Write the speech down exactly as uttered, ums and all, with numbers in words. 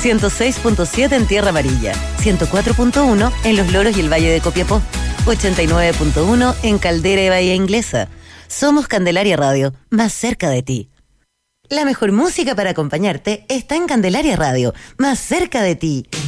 ciento seis punto siete en Tierra Amarilla, ciento cuatro punto uno en Los Loros y el Valle de Copiapó, ochenta y nueve punto uno en Caldera y Bahía Inglesa. Somos Candelaria Radio, más cerca de ti. La mejor música para acompañarte está en Candelaria Radio, más cerca de ti.